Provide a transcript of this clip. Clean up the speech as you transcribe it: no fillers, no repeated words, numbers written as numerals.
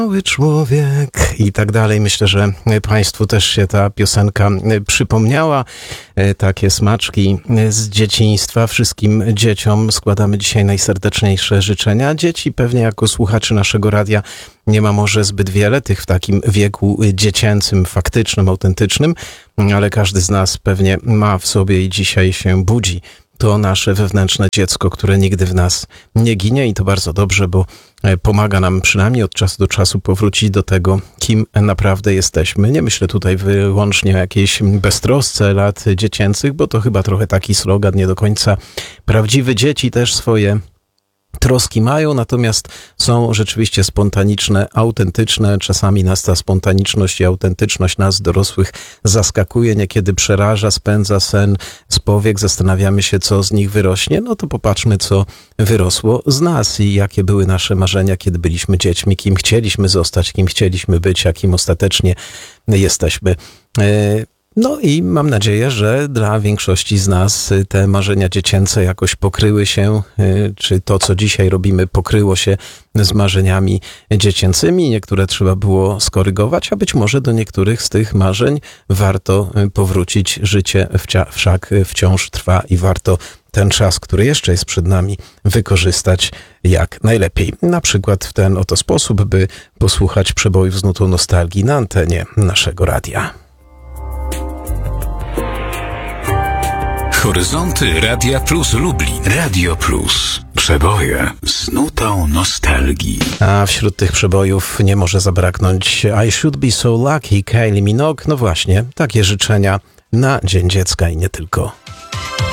Mały człowiek i tak dalej. Myślę, że Państwu też się ta piosenka przypomniała. Takie smaczki z dzieciństwa. Wszystkim dzieciom składamy dzisiaj najserdeczniejsze życzenia. Dzieci pewnie jako słuchaczy naszego radia nie ma może zbyt wiele, tych w takim wieku dziecięcym, faktycznym, autentycznym, ale każdy z nas pewnie ma w sobie i dzisiaj się budzi to nasze wewnętrzne dziecko, które nigdy w nas nie ginie i to bardzo dobrze, bo pomaga nam przynajmniej od czasu do czasu powrócić do tego, kim naprawdę jesteśmy. Nie myślę tutaj wyłącznie o jakiejś beztrosce lat dziecięcych, bo to chyba trochę taki slogan, nie do końca prawdziwy. Dzieci też swoje troski mają, natomiast są rzeczywiście spontaniczne, autentyczne. Czasami nas ta spontaniczność i autentyczność nas dorosłych zaskakuje, niekiedy przeraża, spędza sen z powiek, zastanawiamy się, co z nich wyrośnie. No to popatrzmy, co wyrosło z nas i jakie były nasze marzenia, kiedy byliśmy dziećmi, kim chcieliśmy zostać, kim chcieliśmy być, a kim ostatecznie jesteśmy. No i mam nadzieję, że dla większości z nas te marzenia dziecięce jakoś pokryły się, czy to, co dzisiaj robimy, pokryło się z marzeniami dziecięcymi. Niektóre trzeba było skorygować, a być może do niektórych z tych marzeń warto powrócić. Życie wszak wciąż trwa i warto ten czas, który jeszcze jest przed nami, wykorzystać jak najlepiej. Na przykład w ten oto sposób, by posłuchać przebojów z nutą nostalgii na antenie naszego radia. Horyzonty Radia Plus Lublin. Radio Plus. Przeboje z nutą nostalgii. A wśród tych przebojów nie może zabraknąć I Should Be So Lucky, Kylie Minogue. No właśnie, takie życzenia na Dzień Dziecka i nie tylko.